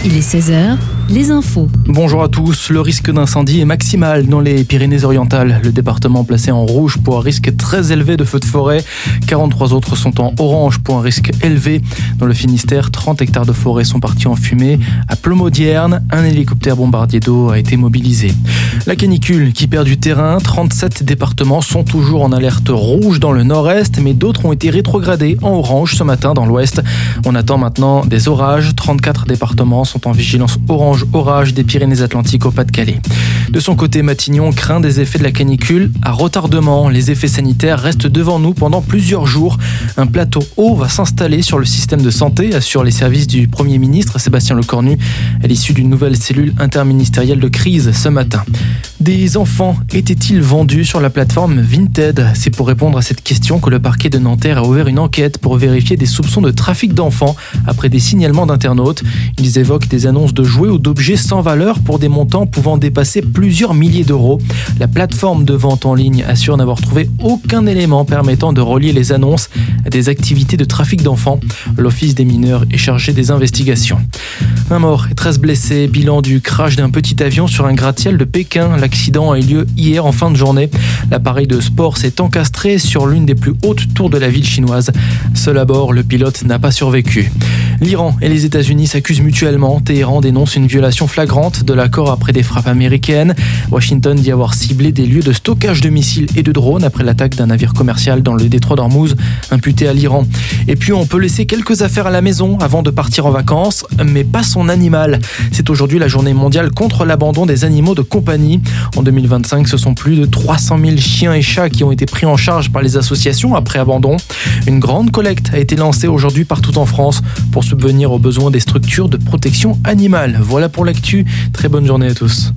Il est 16h, les infos. Bonjour à tous, le risque d'incendie est maximal dans les Pyrénées-Orientales. Le département placé en rouge pour un risque très élevé de feux de forêt. 43 autres sont en orange pour un risque élevé. Dans le Finistère, 30 hectares de forêt sont partis en fumée. À Plomodierne, un hélicoptère bombardier d'eau a été mobilisé. La canicule qui perd du terrain, 37 départements sont toujours en alerte rouge dans le nord-est, mais d'autres ont été rétrogradés en orange ce matin dans l'ouest. On attend maintenant des orages. 34 départements sont en vigilance orange-orage des Pyrénées-Atlantiques au Pas-de-Calais. De son côté, Matignon craint des effets de la canicule à retardement. Les effets sanitaires restent devant nous pendant plusieurs jours. Un plateau haut va s'installer sur le système de santé, assurent les services du Premier ministre Sébastien Lecornu, à l'issue d'une nouvelle cellule interministérielle de crise ce matin. Des enfants étaient-ils vendus sur la plateforme Vinted ? C'est pour répondre à cette question que le parquet de Nanterre a ouvert une enquête pour vérifier des soupçons de trafic d'enfants après des signalements d'internautes. Ils évoquent des annonces de jouets ou d'objets sans valeur pour des montants pouvant dépasser plusieurs milliers d'euros. La plateforme de vente en ligne assure n'avoir trouvé aucun élément permettant de relier les annonces à des activités de trafic d'enfants. L'Office des mineurs est chargé des investigations. Un mort et 13 blessés, bilan du crash d'un petit avion sur un gratte-ciel de Pékin. L'accident a eu lieu hier en fin de journée. L'appareil de sport s'est encastré sur l'une des plus hautes tours de la ville chinoise. Seul à bord, le pilote n'a pas survécu. L'Iran et les États-Unis s'accusent mutuellement. Téhéran dénonce une violation flagrante de l'accord après des frappes américaines. Washington dit avoir ciblé des lieux de stockage de missiles et de drones après l'attaque d'un navire commercial dans le détroit d'Ormuz, imputé à l'Iran. Et puis on peut laisser quelques affaires à la maison avant de partir en vacances, mais pas son animal. C'est aujourd'hui la journée mondiale contre l'abandon des animaux de compagnie. En 2025, ce sont plus de 300 000 chiens et chats qui ont été pris en charge par les associations après abandon. Une grande collecte a été lancée aujourd'hui partout en France pour subvenir aux besoins des structures de protection animale. Voilà pour l'actu. Très bonne journée à tous.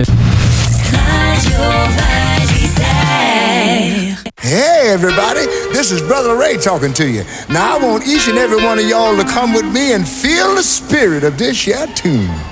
Hey everybody, this is Brother Ray talking to you. Now I want each and every one of y'all to come with me and feel the spirit of this here tune.